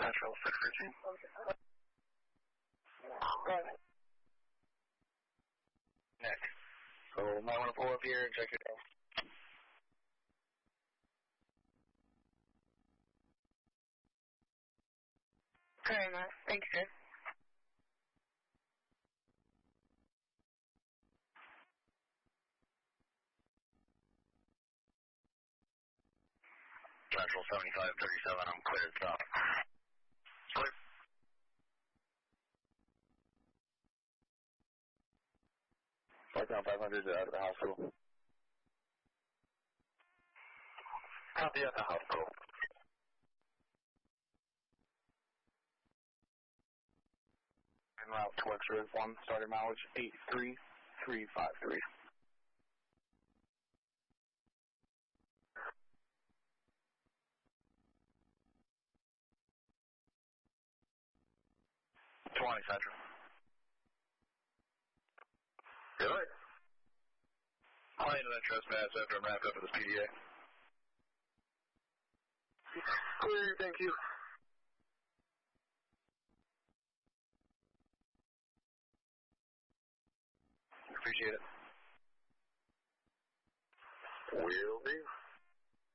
Central 613. Go ahead. Nick. So, might want to pull up here and check it out. Very much. Thanks, sir. Central 7537, I'm clear to stop. Clear. Southbound 500 out of the hospital. Copy at the hospital. En route to X-Ray 1, starting mileage 83353. Central. Good. Claim that trespass after I'm wrapped up with this PDA. Clear, thank you. Appreciate it. Will do.